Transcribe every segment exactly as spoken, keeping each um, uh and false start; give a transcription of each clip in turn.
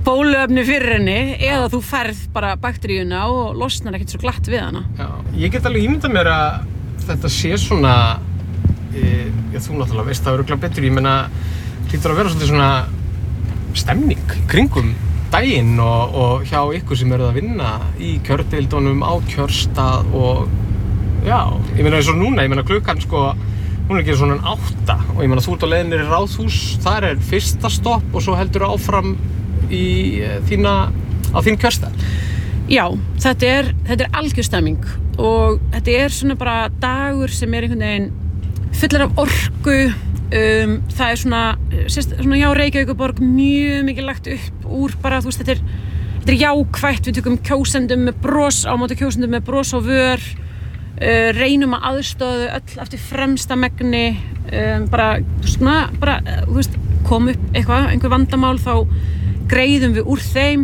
bóluefni fyrir henni eða þú færð bara bakteríuna og losnar ekkert svo glatt við hana. Já, ég get alveg ímyndað mér að þetta sé svona, e, já þú náttúrulega veist það örugglega betur, ég meina, hlýtur að vera svolítið svona stemning kringum daginn og, og hjá ykkur sem eruð að vinna í kjördeildunum á kjörstað og já, ég meina eins og núna, ég meina klukkan sko, hún er ekki svona átta og ég meina þú ert á leiðinni í Ráðhús, þar er fyrsta stopp og svo heldur áfram í þína, á þín kjörstað. Já, þetta er, þetta er algjör stemming og þetta er svona bara dagur sem er einhvern veginn fullur af orku. Um, það er svona, sérst, svona já, Reykjavíkurborg mjög mikið lagt upp úr bara, þú veist, þetta er, þetta er jákvætt, við tökum kjósendum með bros á móti kjósendum með bros á vör, uh, reynum að aðstoða öll eftir fremsta megni, um, bara, svona, bara, þú veist, kom upp eitthvað, einhver vandamál, þá greiðum við úr þeim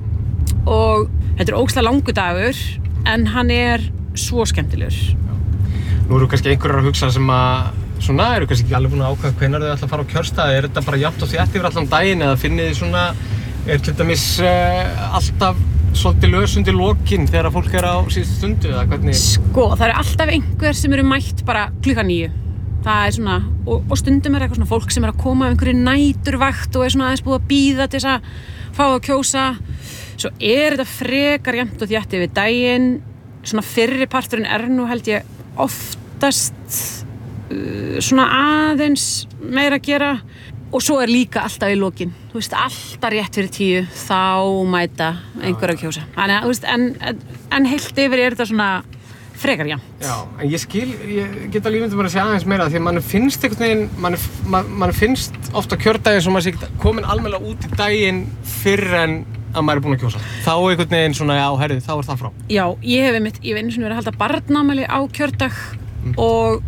og þetta er ógeðslega langur dagur, en hann er svo skemmtilegur. Nú eru kannski einhverjar að hugsa sem að svona, eru kannski ekki alveg búin að ákveða hvenær þau ætla að fara á kjörstaði, er þetta bara jafnt og þétt yfir allan daginn eða finnið þið svona, er til dæmis uh, alltaf svolítið lös undir lokin þegar fólk er á síðustu stundu eða hvernig? Sko, það eru alltaf einhver sem eru mætt bara klukkan níu. Það er svona, og, og stundum er eitthvað svona fólk sem er að koma af einhverju næturvakt og er svona aðeins búið að bíða til þess að fá að kjósa. Svo er þetta frekar jafnt og þétt yfir daginn, svona fyrri parturinn er nú held ég oftast uh, svona aðeins meira að gera og svo er líka alltaf í lokin, þú veist, alltaf rétt fyrir tíu þá mæta einhver að kjósa. Þannig að, þú veist, en, en, en heilt yfir er þetta svona frekar jafnt. Já, en ég skil, ég get alveg ímyndað mér að segja aðeins meira því að mann finnst einhvern veginn, mann, mann, mann finnst ofta kjördaginn sem maður sé komin almennilega út í daginn fyrr en að maður er búinn að kjósa. Þá einhvern veginn svona, já, herrið, þá er það frá. Já, ég hef einmitt, ég hef einu sinni verið að halda barnaafmæli á kjördag mm. og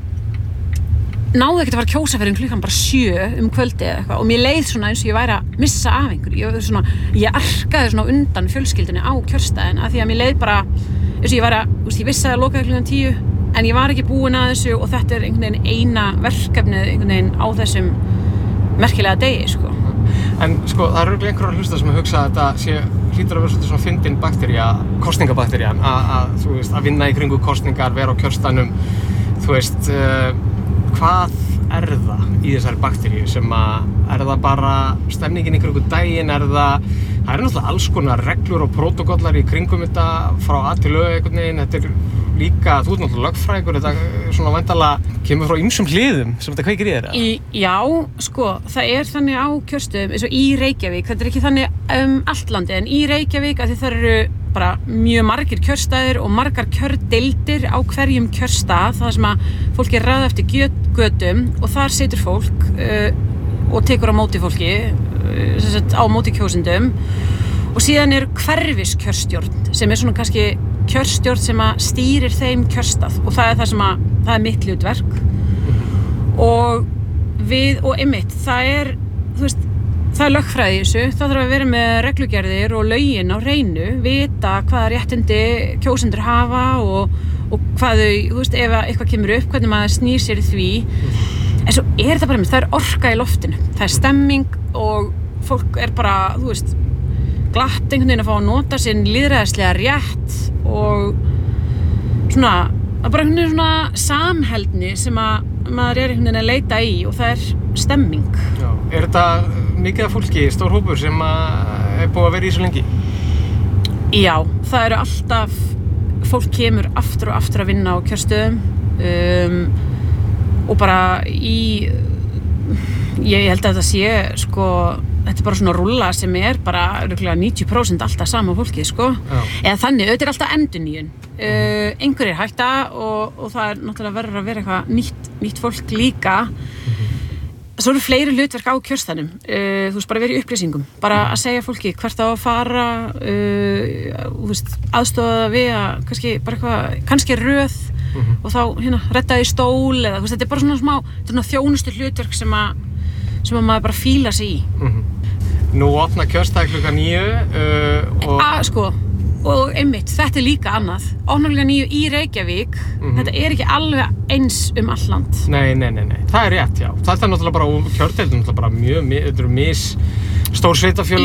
náði ekkert að fara að kjósa fyrir klukkan bara sjö um kvöldi eða eitthvað og mér leið svona eins og ég væri að missa af einhverju. Ég, svona, ég arkaði svona undan fjölskyldunni á kjörstaðinn af því að mér leið bara eins og ég væri að, þú veist, ég vissi að lokaði klukkan tíu en ég var ekki búin að þessu og þetta er einhvern veginn eina verkefnið einhvern veginn á þessum merkilega degi, sko. En sko, það eru einhverjar að hlusta sem að hugsa að þetta sé hlýtur að vera svolítið svona fyndin baktería, kosningabakterían, að þú veist, að vinna í kringu kosningar, vera á kjörstaðnum, þú veist, uh, hvað er það í þessari bakteríu sem að, er það bara stemningin í kringu daginn, er það, það er náttúrulega alls konar reglur og prótókollar í kringum þetta frá A til Ö einhvern veginn, þetta er líka, þú ert náttúrulega lögfræðingur, þetta svona væntanlega kemur frá ýmsum hliðum sem þetta kveikir í þér? Í, já, sko, það er þannig á kjörstöðum, eins og í Reykjavík, þetta er ekki þannig um allt landi, en í Reykjavík að því það eru bara mjög margir kjörstaðir og margar kjördeildir á hverjum kjörstað, það sem að fólk er raðað eftir götum og þar situr fólk uh, og tekur á móti fólki, uh, sem sagt á móti kjósendum og síðan er hverfiskjörstjórn sem er svona kannski kjörstjórn sem að stýrir þeim kjörstað og það er það sem að, það er mitt hlutverk og við, og einmitt, það er, þú veist, það er lögfræði í þessu, þá þarf að vera með reglugerðir og lögin á hreinu, vita hvaða réttindi kjósendur hafa og, og hvað þau, þú veist, ef eitthvað kemur upp, hvernig maður snýr sér í því. En svo er þetta bara með, það er orka í loftinu, það er stemming og fólk er bara, þú veist, glatt einhvern veginn að fá að nota sinn lýðræðislega rétt og svona, bara einhvern veginn svona samheldni sem að maður er einhvern veginn að leita í og það er stemming. Já, er þetta mikið af fólki, stór hópur sem er búið að vera í svo lengi? Já, það eru alltaf, fólk kemur aftur og aftur að vinna á kjörstöðum um, og bara í, ég held að þetta sé, sko, þetta er bara svona rúlla sem er bara örugglega níutíu prósent alltaf sama fólkið, sko. Já. Eða þannig, þetta er alltaf endurnýjun. Uh, einhverjir hætta og, og það er náttúrulega verður að vera eitthvað nýtt, nýtt fólk líka. Svo eru fleiri hlutverk á kjörstaðnum, uh, þú veist, bara verið í upplýsingum, bara að segja fólki hvert á að fara, uh, þú veist, aðstoða við að kannski bara eitthvað, kannski röð mm-hmm. og þá hérna redda í stól eða þú veist, þetta er bara svona smá, þetta er svona þjónustu hlutverk sem að, sem að maður bara fíla sig í. Mm-hmm. Nú opna kjörstaði klukkan níu uh, og... A, sko, og einmitt, þetta er líka annað. Opna klukkan níu í Reykjavík, mm-hmm. þetta er ekki alveg eins um all land. Nei, nei, nei, nei, það er rétt, já. Það er náttúrulega bara, kjördeildin náttúrulega bara mjög, þetta eru mis stór sveitafélög